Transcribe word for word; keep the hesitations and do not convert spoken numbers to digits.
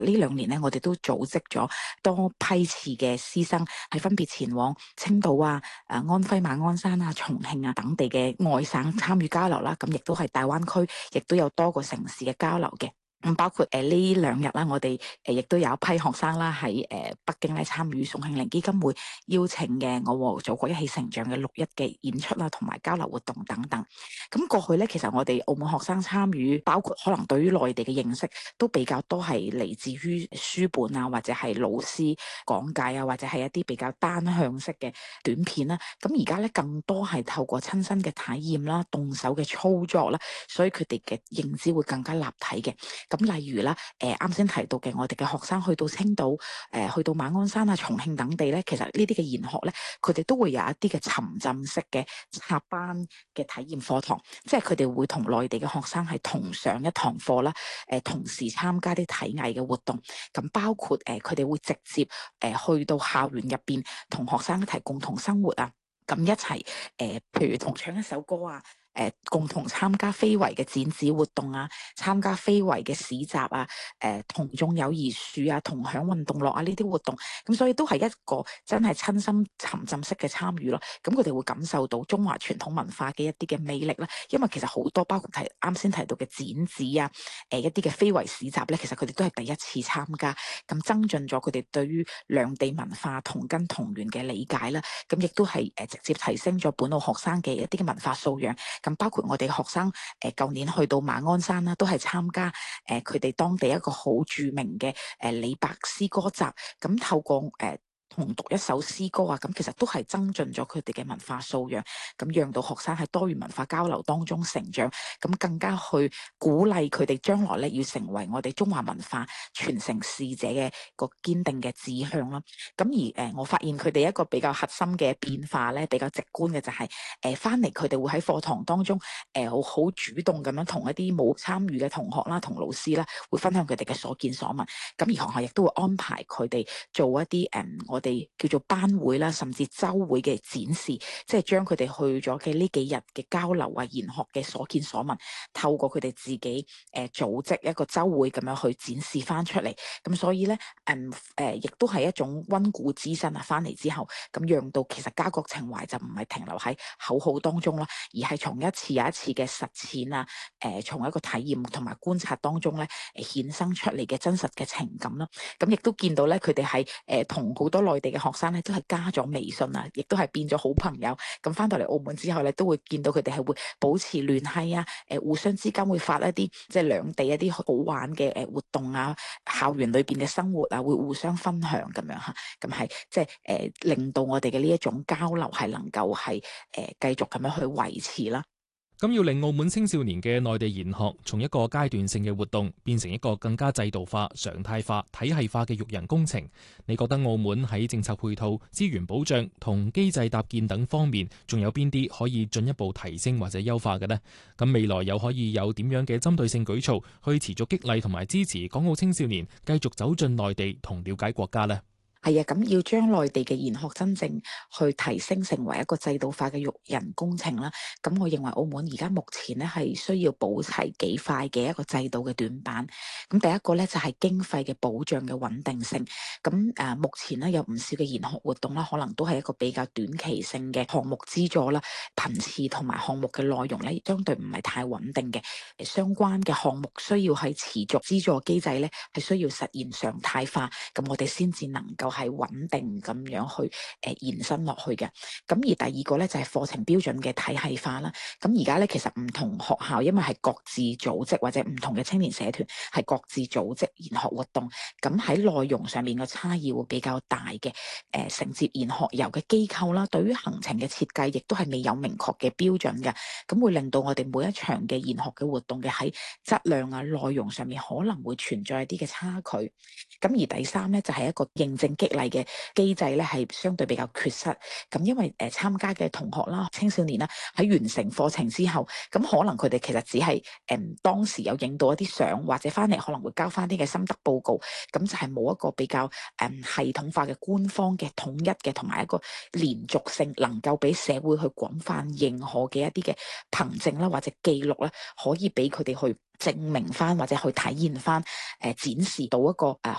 呢兩年咧，我哋都組織咗多批次嘅師生係分別前往青島啊、誒安徽馬鞍山啊、重慶啊等地嘅外省參與交流啦。咁亦都係大灣區，亦都有多個城市嘅交流嘅。咁包括誒呢兩日啦，我哋誒亦都有一批學生啦喺誒北京咧參與宋慶齡基金會邀請嘅我和祖國一起成長嘅六一嘅演出啦，同埋交流活動等等。咁過去咧，其實我哋澳門學生參與，包括可能對於內地嘅認識都比較多係嚟自於書本啊，或者係老師講解啊，或者係一啲比較單向式嘅短片啦。咁而家咧更多係透過親身嘅體驗啦、動手嘅操作啦，所以佢哋嘅認知會更加立體嘅。咁例如啦，誒啱先提到嘅，我哋嘅學生去到青島、誒、呃、去到馬鞍山啊、重慶等地咧，其實呢啲嘅研學咧，佢哋都會有一啲嘅沉浸式嘅插班嘅體驗課堂，即係佢哋會同內地嘅學生係同上一堂課啦，誒、呃、同時參加啲體藝嘅活動，咁包括誒佢哋會直接誒、呃、去到校園入邊同學生一齊共同生活啊，咁一齊誒、呃，譬如同唱一首歌啊。誒、呃、共同參加非遺嘅展示活動啊，參加非遺嘅市集啊，誒、呃、同種友誼樹啊，同享運動樂啊呢啲活動，咁所以都係一個真係親身沉浸式嘅參與咯。咁佢哋會感受到中華傳統文化嘅一啲嘅魅力啦。因為其實好多包括提啱先提到嘅展紙啊，誒、呃、一啲嘅非遺市集咧，其實佢哋都係第一次參加，咁增進咗佢哋對於兩地文化同根同源嘅理解啦。咁亦都係誒直接提升咗本澳學生嘅一啲嘅文化素養。咁包括我哋學生誒，舊、呃、年去到馬鞍山啦，都係參加誒佢哋當地一個好著名嘅誒、呃、李白詩歌集，咁透過誒。呃同讀一首詩歌啊，咁其實都係增進咗佢哋嘅文化素養，咁讓到學生喺多元文化交流當中成長，咁更加去鼓勵佢哋將來咧要成為我哋中華文化傳承使者嘅個堅定嘅志向啦。咁而誒，我發現佢哋一個比較核心嘅變化咧，比較直觀嘅就係誒翻嚟佢哋會喺課堂當中誒好好主動咁樣同一啲冇參與嘅同學啦、同老師啦，會分享佢哋嘅所見所聞。咁而學校亦都會安排佢哋做一啲誒、嗯、我哋叫做班會啦，甚至週會嘅展示，即係將佢哋去咗嘅呢幾日嘅交流啊、研學嘅所見所聞，透過佢哋自己誒、呃、組織一個週會咁樣去展示翻出嚟。咁所以咧，誒誒亦都係一種溫故知新啊！翻嚟之後，咁讓到其實家國情懷就唔係停留喺口號當中啦，而係從一次又一次嘅實踐啊，誒、呃、從一個體驗同埋觀察當中咧，誒衍生出嚟嘅真實嘅情感啦。咁亦都見到咧，佢哋係誒同好多內地嘅學生咧，都係加咗微信啊，亦都係變咗好朋友。咁翻到嚟澳門之後咧，都會見到佢哋係會保持聯繫啊，誒、呃、互相之間會發一啲即係兩地一啲好玩嘅誒活動啊，校園裏邊嘅生活啊，會互相分享咁樣嚇。咁係即係誒令到我哋嘅呢一種交流係能夠係誒繼續咁樣去維持啦。 咁要令澳門青少年嘅內地研學從一個階段性嘅活動變成一個更加制度化、常態化、體系化嘅育人工程，你覺得澳門喺政策配套、資源保障同機制搭建等方面，仲有邊啲可以進一步提升或者優化嘅呢？咁未來又可以有點樣嘅針對性舉措去持續激勵同埋支持港澳青少年繼續走進內地同了解國家呢？ 係啊，咁要將內地嘅研學真正去提升成為一個制度化嘅育人工程啦。咁我認為澳門而家目前咧係需要補齊幾塊嘅一個制度嘅短板。咁第一個咧就係經費嘅保障嘅穩定性。咁誒目前咧有唔少嘅研學活動啦，可能都係一個比較短期性嘅項目資助啦，頻次同埋項目嘅內容咧相對唔係太穩定嘅。相關嘅項目需要喺持續資助機制咧係需要實現常態化，咁我哋先至能夠係穩定咁樣去誒、呃、延伸落去嘅。咁而第二個咧就係、是、課程標準嘅體系化啦。咁而家咧其實唔同學校因為係各自組織或者唔同嘅青年社團係各自組織研學活動，咁喺內容上面嘅差異會比較大嘅。誒、呃、承接研學遊嘅機構啦，對於行程嘅設計亦都係未有明確嘅標準嘅，咁會令到我哋每一場嘅研學嘅活動嘅喺質量啊內容上面可能會存在一啲嘅差距。咁而第三咧就係、是、一個認證激勵嘅機制咧係相對比較缺失。咁因為誒、呃、參加嘅同學啦、青少年啦，喺完成課程之後，咁可能佢哋其實只係誒、嗯、當時有影到一啲相，或者翻嚟可能會交翻啲嘅心得報告，咁就係冇一個比較誒、嗯、系統化嘅官方嘅統一嘅，同埋一個連續性，能夠俾社會去廣泛認可嘅一啲嘅憑證啦，或者記錄啦，可以俾佢哋去證明翻或者去體現翻誒、呃、展示到一個誒、呃、